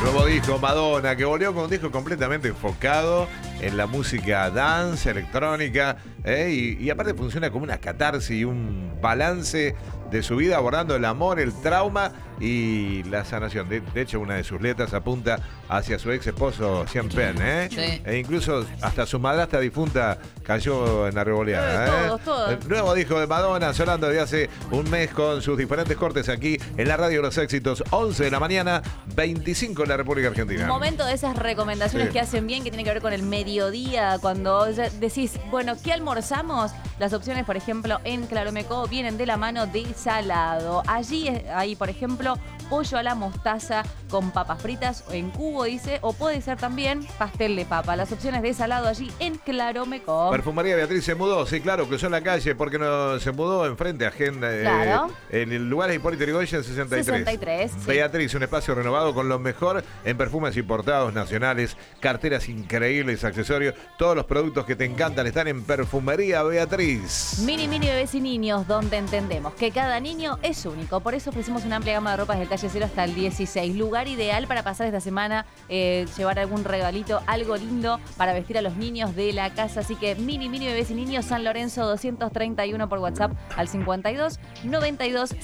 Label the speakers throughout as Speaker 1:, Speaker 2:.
Speaker 1: Nuevo disco Madonna, que volvió con un disco completamente enfocado en la música dance, electrónica, y aparte funciona como una catarsis y un balance de su vida abordando el amor, el trauma y la sanación. De hecho, una de sus letras apunta hacia su ex esposo Sean Penn,
Speaker 2: Sí.
Speaker 1: E incluso hasta su madrastra difunta cayó en la revoleada.
Speaker 2: Todos.
Speaker 1: El nuevo disco de Madonna sonando desde hace un mes con sus diferentes cortes aquí en la Radio de los Éxitos, 11 de la mañana, 25 en la República Argentina.
Speaker 2: Un momento de esas recomendaciones
Speaker 1: Sí.
Speaker 2: que hacen bien, que tiene que ver con el mediodía, cuando ya decís, bueno, ¿qué almorzamos? Las opciones, por ejemplo, en Claromeco vienen de la mano de Salado. Allí hay, por ejemplo, pollo a la mostaza con papas fritas en cubo, dice, o puede ser también pastel de papa. Las opciones de Salado allí en Claromeco.
Speaker 1: Perfumería Beatriz se mudó, sí, claro, cruzó en la calle porque no se mudó enfrente a Agenda.
Speaker 2: Claro.
Speaker 1: En el lugar de Hipólito Yrigoyen 63.
Speaker 2: 63, sí.
Speaker 1: Beatriz, un espacio renovado con lo mejor en perfumes importados nacionales, carteras increíbles, accesorios, todos los productos que te encantan están en Perfumería Beatriz.
Speaker 2: Mini bebés y niños, donde entendemos que cada niño es único. Por eso ofrecemos una amplia gama de ropas del calle 0 hasta el 16. Lugar ideal para pasar esta semana, llevar algún regalito, algo lindo para vestir a los niños de la casa. Así que mini bebés y niños, San Lorenzo 231 por WhatsApp al 52 92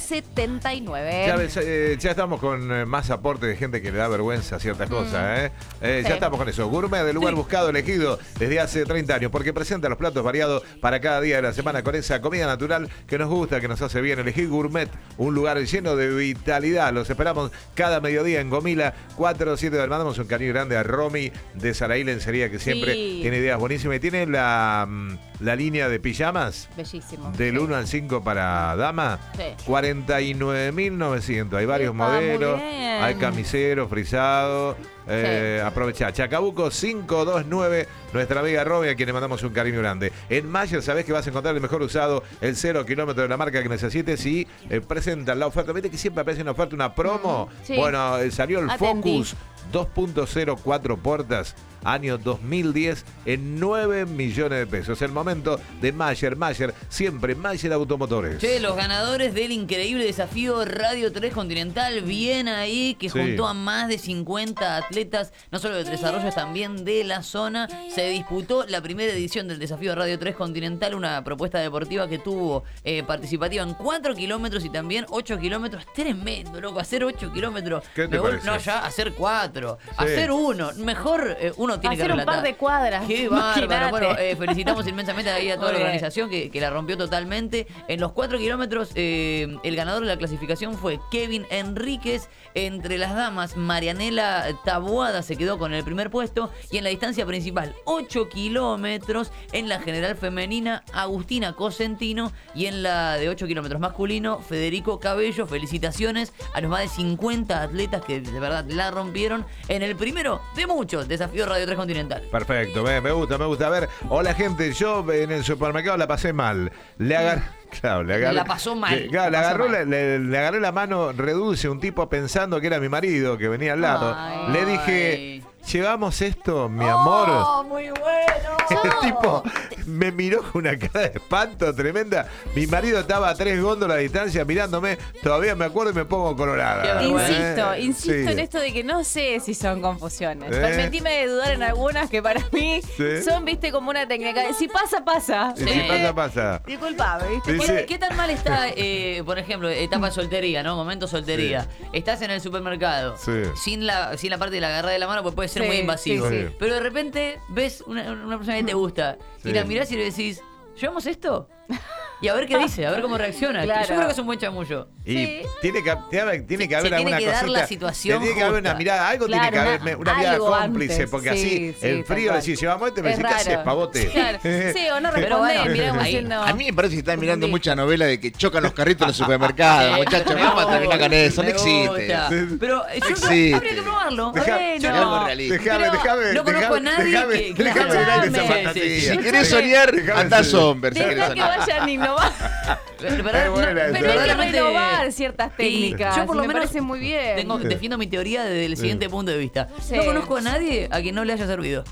Speaker 2: 79.
Speaker 1: Ya, ves, ya estamos con más aporte de gente que le da vergüenza a ciertas cosas.
Speaker 2: Sí.
Speaker 1: Ya estamos con eso. Gourmet, del lugar buscado, elegido desde hace 30 años, porque presenta los platos variados para cada día de la semana con esa comida natural que nos gusta, que nos hace bien. Elegí Gourmet, un lugar lleno de vitalidad. Los esperamos cada mediodía en Gomila 47. Mandamos un cariño grande a Romy de Saraí Lencería, que siempre tiene ideas buenísimas. Y tiene la línea de pijamas.
Speaker 2: Bellísimo.
Speaker 1: Del 1 al 5 para dama,
Speaker 2: Sí.
Speaker 1: 49.900. Hay varios
Speaker 2: Epa,
Speaker 1: modelos,
Speaker 2: muy bien.
Speaker 1: hay camisero, frisado.
Speaker 2: Sí.
Speaker 1: Aprovechá. Chacabuco 529, nuestra amiga Romy, a quien le mandamos un cariño grande. En Mayer sabés que vas a encontrar el mejor usado, el 0 kilómetro de la marca que necesites, y presentan la oferta. Viste que siempre aparece una oferta, una promo.
Speaker 2: Sí.
Speaker 1: Bueno, salió el
Speaker 2: Atendí.
Speaker 1: Focus 2.0, 4 puertas, año 2010, en 9 millones de pesos. El momento de Mayer, siempre Mayer Automotores.
Speaker 3: Che, los ganadores del increíble desafío Radio 3 Continental, bien ahí, que
Speaker 1: Sí.
Speaker 3: juntó a más de 50 atletas, no solo de Tres Arroyos, también de la zona. Se disputó la primera edición del desafío Radio 3 Continental, una propuesta deportiva que tuvo participativa en 4 kilómetros y también 8 kilómetros. Tremendo, loco, hacer 8 kilómetros.
Speaker 1: ¿Qué te parece?
Speaker 3: No, ya, hacer 4,
Speaker 1: Sí.
Speaker 3: hacer 1. Mejor uno tiene que
Speaker 2: Hacer un
Speaker 3: relatar.
Speaker 2: par de cuadras.
Speaker 3: Qué bárbaro.
Speaker 2: Imagínate.
Speaker 3: Bueno, felicitamos inmensamente ahí a toda
Speaker 2: Muy
Speaker 3: la
Speaker 2: bien.
Speaker 3: organización que la rompió totalmente. En los 4 kilómetros, el ganador de la clasificación fue Kevin Enríquez. Entre las damas, Marianela Taboada se quedó con el primer puesto. Y en la distancia principal, 8 kilómetros, en la general femenina, Agustina Cosentino. Y en la de 8 kilómetros masculino, Federico Cabello. Felicitaciones a los más de 50 atletas que de verdad la rompieron en el primero de muchos desafíos Radio 3 Continental.
Speaker 1: Perfecto, me gusta. A ver, hola gente, yo en el supermercado la pasé mal. Le agarré. Claro, le agarré.
Speaker 3: La pasó mal.
Speaker 1: Claro,
Speaker 3: La pasó mal.
Speaker 1: le agarré la mano, reduce un tipo pensando que era mi marido que venía al lado.
Speaker 2: Ay.
Speaker 1: Le dije, ¿llevamos esto, mi amor?
Speaker 2: ¡Oh, muy bueno!
Speaker 1: El tipo me miró con una cara de espanto tremenda. Mi marido estaba a 3 góndolas de distancia mirándome. Todavía me acuerdo y me pongo colorada.
Speaker 3: Qué
Speaker 2: Insisto
Speaker 1: Sí.
Speaker 2: en esto de que no sé si son confusiones.
Speaker 1: ¿Eh?
Speaker 2: Permitime de dudar en algunas que para mí
Speaker 1: Sí.
Speaker 2: son, viste, como una técnica. Si pasa, pasa.
Speaker 1: Y si pasa.
Speaker 2: Disculpame, ¿viste?
Speaker 1: Sí.
Speaker 3: ¿Qué tan mal está, por ejemplo, etapa de soltería, ¿no? Momento soltería. Estás en el supermercado,
Speaker 1: Sí.
Speaker 3: sin la parte de la agarrada de la mano, pues puede ser
Speaker 2: Sí,
Speaker 3: muy invasivo.
Speaker 1: sí.
Speaker 3: Pero de repente ves una persona que te gusta
Speaker 1: Sí.
Speaker 3: y la mirás y le decís, ¿llevamos esto? Y a ver qué dice, a ver cómo reacciona.
Speaker 2: Claro.
Speaker 3: Yo creo que es un buen chamullo.
Speaker 1: Y
Speaker 2: Sí.
Speaker 1: tiene que haber
Speaker 3: tiene
Speaker 1: alguna
Speaker 3: que dar
Speaker 1: cosita.
Speaker 3: la situación
Speaker 1: Tiene que haber una
Speaker 3: justa.
Speaker 1: mirada, algo
Speaker 2: Claro,
Speaker 1: tiene que haber, una mirada
Speaker 2: algo
Speaker 1: cómplice,
Speaker 2: antes.
Speaker 1: porque
Speaker 2: Sí,
Speaker 1: así
Speaker 2: sí,
Speaker 1: en
Speaker 2: tal
Speaker 1: frío
Speaker 2: cual.
Speaker 1: decís, llevamos este, me
Speaker 2: Es
Speaker 1: decís, ¿qué haces,
Speaker 2: raro.
Speaker 1: pavote?
Speaker 2: Claro. Sí, o no
Speaker 3: Pero
Speaker 2: respondés,
Speaker 3: bueno,
Speaker 2: mirá como
Speaker 3: ahí-
Speaker 2: diciendo...
Speaker 4: A mí me parece que están mirando
Speaker 2: Sí.
Speaker 4: mucha novela de que chocan los carritos en los supermercados. Muchachos, vamos a terminar con eso. No
Speaker 3: Me
Speaker 4: existe.
Speaker 3: gusta. Pero yo
Speaker 4: existe.
Speaker 3: habría que probarlo.
Speaker 1: Deja-
Speaker 3: Bueno.
Speaker 4: Es algo realista.
Speaker 1: Déjame.
Speaker 3: no conozco a nadie que
Speaker 1: Déjame ver esa
Speaker 2: Escuchame.
Speaker 1: fantasía.
Speaker 4: Si querés soñar,
Speaker 1: Déjame
Speaker 4: andá a
Speaker 1: ser.
Speaker 4: Somber. Si querés
Speaker 2: Deja que
Speaker 4: soñar.
Speaker 2: vayan a innovar.
Speaker 3: Pero,
Speaker 1: buena esa.
Speaker 2: Pero hay que
Speaker 3: verdaderamente-
Speaker 2: renovar ciertas técnicas.
Speaker 3: Yo por lo
Speaker 2: me
Speaker 3: menos
Speaker 2: parece muy bien.
Speaker 3: defiendo mi teoría desde el siguiente punto de vista.
Speaker 2: Sí.
Speaker 3: No conozco a nadie a quien no le haya servido.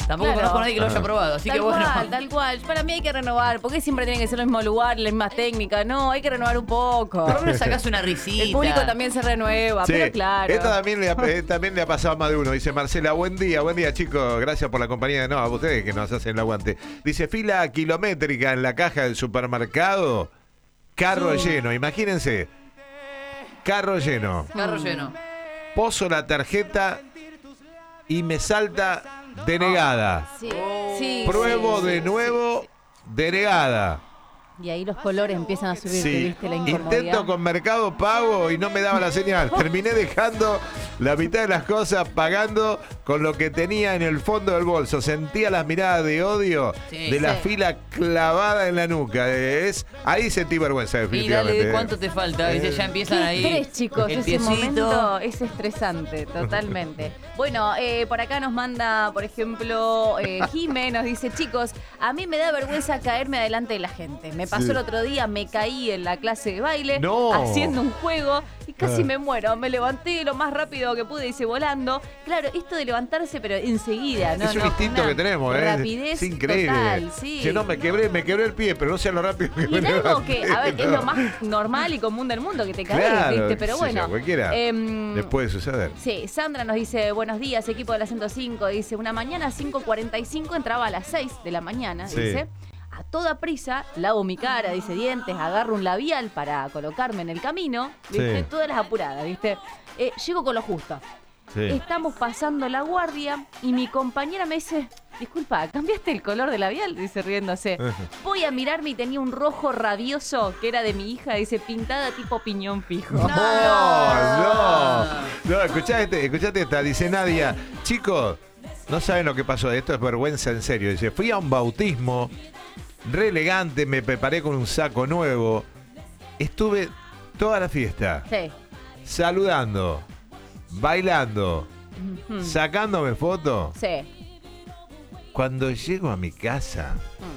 Speaker 3: Tampoco
Speaker 2: Claro.
Speaker 3: conozco a nadie que lo haya probado, así que bueno.
Speaker 2: Tal cual. Para mí hay que renovar. ¿Por qué siempre tiene que ser el mismo lugar, la misma técnica? No, hay que renovar un poco.
Speaker 3: Por lo menos sacás una risita.
Speaker 2: El público también se renueva,
Speaker 1: Sí,
Speaker 2: pero claro.
Speaker 1: Esta también le ha pasado a más de uno. Dice Marcela, buen día chicos. Gracias por la compañía de a ustedes que nos hacen el aguante. Dice, fila kilométrica en la caja del supermercado, carro lleno, imagínense. Carro lleno.
Speaker 3: Carro lleno.
Speaker 1: Poso la tarjeta y me salta denegada.
Speaker 2: Sí, sí,
Speaker 1: Pruebo
Speaker 2: sí,
Speaker 1: de
Speaker 2: sí,
Speaker 1: nuevo, denegada.
Speaker 2: Y ahí los colores empiezan a subir,
Speaker 1: Sí,
Speaker 2: ¿viste? La incomodidad.
Speaker 1: intento con Mercado Pago y no me daba la señal. Terminé dejando la mitad de las cosas pagando con lo que tenía en el fondo del bolso. Sentía las miradas de odio de la fila clavada en la nuca. Ahí sentí vergüenza,
Speaker 3: Y
Speaker 1: definitivamente.
Speaker 3: dale, ¿cuánto te falta? Dice, ya empiezan
Speaker 2: Qué
Speaker 3: ahí.
Speaker 2: estrés, chicos,
Speaker 3: el
Speaker 2: ese
Speaker 3: piecito.
Speaker 2: momento es estresante, totalmente. Bueno, por acá nos manda, por ejemplo, Jime, nos dice, chicos, a mí me da vergüenza caerme adelante de la gente. Me pasó el otro día, me caí en la clase de baile,
Speaker 1: No.
Speaker 2: haciendo un juego, y casi me muero. Me levanté lo más rápido que pude, hice volando. Claro, esto de levantarse, pero enseguida, ¿no?
Speaker 1: Es un instinto
Speaker 2: una
Speaker 1: que tenemos, ¿eh?
Speaker 2: rapidez
Speaker 1: Es increíble.
Speaker 2: total, sí.
Speaker 1: Que no me quebré el pie, pero no sea lo rápido que
Speaker 2: Y
Speaker 1: me
Speaker 2: es algo
Speaker 1: levanté,
Speaker 2: que, a ver, es
Speaker 1: no.
Speaker 2: lo más normal y común del mundo, que te caes,
Speaker 1: Claro,
Speaker 2: ¿viste? Pero
Speaker 1: sí,
Speaker 2: bueno.
Speaker 1: a cualquiera le puede suceder.
Speaker 2: Sí, Sandra nos dice, buenos días, equipo de la 105. Dice, una mañana 5:45, entraba a las 6 de la mañana,
Speaker 1: Sí.
Speaker 2: dice. A toda prisa, lavo mi cara, dice, dientes, agarro un labial para colocarme en el camino, ¿viste?
Speaker 1: Sí.
Speaker 2: Todas las apuradas, ¿viste? Llego con lo justo.
Speaker 1: Sí.
Speaker 2: Estamos pasando la guardia y mi compañera me dice, disculpa, ¿cambiaste el color del labial? Dice riéndose. Voy a mirarme y tenía un rojo rabioso que era de mi hija, dice, pintada tipo piñón fijo.
Speaker 1: No, escuchate esta, dice Nadia, chicos, no saben lo que pasó, esto es vergüenza en serio. Dice, fui a un bautismo, re elegante, me preparé con un saco nuevo, estuve toda la fiesta,
Speaker 2: Sí.
Speaker 1: saludando, bailando,
Speaker 2: Ujú.
Speaker 1: sacándome fotos.
Speaker 2: Sí.
Speaker 1: Cuando llego a mi casa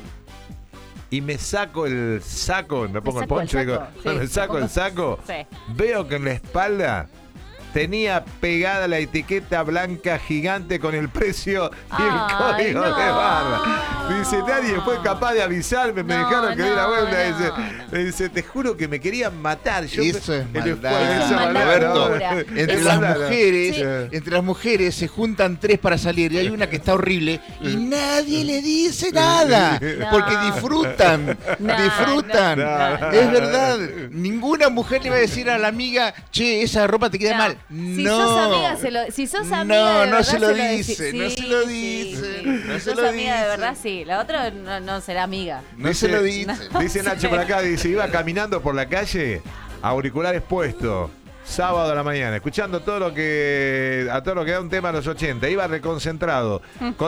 Speaker 1: y me saco el saco, me pongo el
Speaker 2: saco el
Speaker 1: poncho, digo,
Speaker 2: saco, sí,
Speaker 1: me saco el saco,
Speaker 2: Sí.
Speaker 1: veo que en la espalda tenía pegada la etiqueta blanca gigante con el precio y el
Speaker 2: Ay,
Speaker 1: código
Speaker 2: no.
Speaker 1: de barra. Dice, nadie fue capaz de avisarme, me
Speaker 2: No,
Speaker 1: dejaron que diera
Speaker 2: no,
Speaker 1: vuelta.
Speaker 2: no.
Speaker 1: Dice, te juro que me querían matar. Yo,
Speaker 4: Eso es
Speaker 1: el
Speaker 4: maldad.
Speaker 1: esfuerzo,
Speaker 2: Eso es maldad
Speaker 4: Roberto,
Speaker 2: pura.
Speaker 4: entre
Speaker 1: Es
Speaker 4: las
Speaker 1: maldad.
Speaker 4: mujeres,
Speaker 2: Sí.
Speaker 4: entre las mujeres se juntan tres para salir y hay una que está horrible y nadie le dice nada
Speaker 2: No.
Speaker 4: porque disfrutan,
Speaker 2: No,
Speaker 4: disfrutan.
Speaker 2: no,
Speaker 4: Es verdad, ninguna mujer le va a decir a la amiga, che, esa ropa te queda
Speaker 2: No.
Speaker 4: mal.
Speaker 2: Si
Speaker 4: No.
Speaker 2: sos amiga, si sos amiga
Speaker 4: No,
Speaker 2: de
Speaker 4: no
Speaker 2: verdad,
Speaker 4: se lo
Speaker 2: decí-
Speaker 4: dice, no
Speaker 2: sí,
Speaker 4: se lo
Speaker 2: sí,
Speaker 4: dice,
Speaker 2: sí.
Speaker 4: no
Speaker 2: Si
Speaker 4: se
Speaker 2: sos
Speaker 4: lo
Speaker 2: amiga de
Speaker 4: dice.
Speaker 2: verdad, sí. La otra no será amiga.
Speaker 4: No se lo dice.
Speaker 1: Dice Nacho por acá, dice, iba caminando por la calle, auriculares puestos, sábado a la mañana, escuchando a todo lo que da un tema a los 80, iba reconcentrado,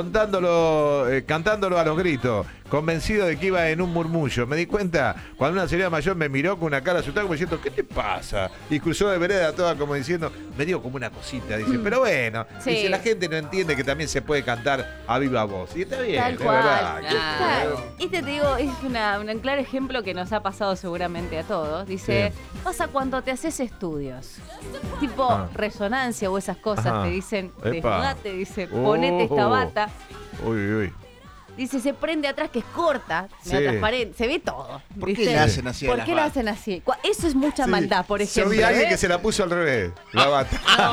Speaker 1: cantándolo a los gritos, convencido de que iba en un murmullo. Me di cuenta cuando una señora mayor me miró con una cara asustada como diciendo, ¿qué te pasa? Y cruzó de vereda toda como diciendo, me dio como una cosita, dice, pero bueno,
Speaker 2: Sí.
Speaker 1: dice, la gente no entiende que también se puede cantar a viva voz. Y está bien,
Speaker 2: Tal
Speaker 1: es
Speaker 2: cual.
Speaker 1: verdad.
Speaker 2: Este te digo, es un claro ejemplo que nos ha pasado seguramente a todos. Dice,
Speaker 1: Sí.
Speaker 2: pasa cuando te haces estudios. Tipo
Speaker 1: Ah.
Speaker 2: resonancia o esas cosas.
Speaker 1: Ajá.
Speaker 2: Te dicen,
Speaker 1: Epa.
Speaker 2: desnudate, dice, ponete esta bata.
Speaker 1: Uy, uy.
Speaker 2: Dice, se prende atrás que es corta, medio
Speaker 1: Sí.
Speaker 2: transparente, se ve todo.
Speaker 4: ¿Por qué
Speaker 2: ¿viste?
Speaker 4: la hacen así a
Speaker 2: ¿Por
Speaker 4: las
Speaker 2: qué la
Speaker 4: batas?
Speaker 2: hacen así? Eso es mucha
Speaker 1: Sí.
Speaker 2: maldad, por
Speaker 1: Yo
Speaker 2: ejemplo.
Speaker 1: vi a alguien
Speaker 2: ¿eh?
Speaker 1: que se la puso al revés, la bata.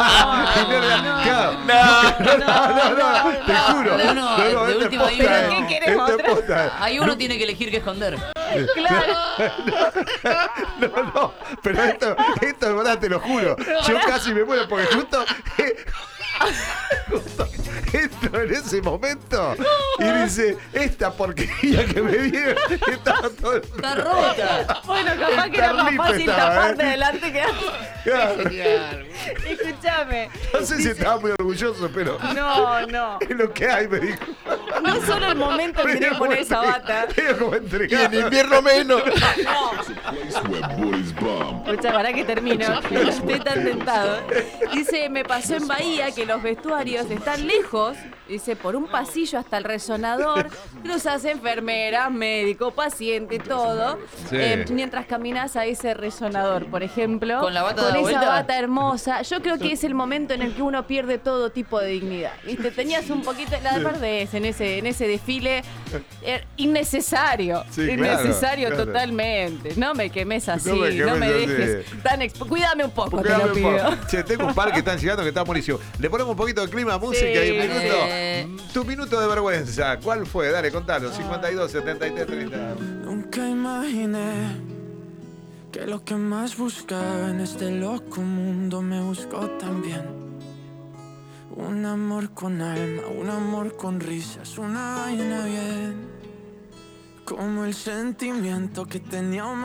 Speaker 2: No,
Speaker 1: Claro.
Speaker 2: no,
Speaker 1: Te juro.
Speaker 3: No, de
Speaker 1: este
Speaker 3: última hay
Speaker 1: posta,
Speaker 3: una-
Speaker 2: ¿Pero qué queremos,
Speaker 1: este
Speaker 2: otra?
Speaker 1: posta.
Speaker 3: Ahí uno tiene que elegir qué esconder.
Speaker 2: Claro.
Speaker 1: No, pero esto es verdad, te lo juro. Yo casi me muero porque justo entro en ese momento y dice, esta porquería que me dieron estaba todo el...
Speaker 3: Está rota.
Speaker 2: Bueno, capaz que era más
Speaker 1: Carlitos
Speaker 2: fácil
Speaker 1: estaba,
Speaker 2: taparte
Speaker 1: ¿eh?
Speaker 2: delante que...
Speaker 4: Genial.
Speaker 2: Escúchame.
Speaker 1: No sé si estaba muy orgulloso, pero
Speaker 2: No.
Speaker 1: es lo que hay, me dijo.
Speaker 2: No es solo el momento que tiene que poner esa bata.
Speaker 1: Medio como
Speaker 4: Y en
Speaker 1: entregado.
Speaker 4: invierno menos.
Speaker 2: Escucha, para que termino. Estoy tan tentado. Dice, me pasó en Bahía que los vestuarios están lejos. Dice, por un pasillo hasta el resonador. Cruzas enfermera, médico, paciente, todo.
Speaker 1: Sí.
Speaker 2: Mientras caminas a ese resonador, por ejemplo.
Speaker 3: ¿Con la bata
Speaker 2: Con
Speaker 3: de
Speaker 2: esa
Speaker 3: vuelta?
Speaker 2: bata hermosa. Yo creo que es el momento en el que uno pierde todo tipo de dignidad. ¿Viste? Tenías un poquito, la perdés en ese en ese desfile. Innecesario.
Speaker 1: Sí,
Speaker 2: Innecesario
Speaker 1: claro.
Speaker 2: totalmente. No me quemes así,
Speaker 1: No me
Speaker 2: no me
Speaker 1: quemes
Speaker 2: dejes
Speaker 1: así.
Speaker 2: tan cuídame un poco, te
Speaker 1: Cuidame
Speaker 2: lo
Speaker 1: un
Speaker 2: pido.
Speaker 1: poco. Che, tengo un par que están llegando que están buenísimos. Le ponemos un poquito de clima, música y un minuto. Tu minuto de vergüenza. ¿Cuál fue? Dale, contalo. 52, 73, 30.
Speaker 5: Nunca imaginé que lo que más buscaba en este loco mundo me buscó también. Un amor con alma, un amor con risas, una vaina bien. Como el sentimiento que tenía un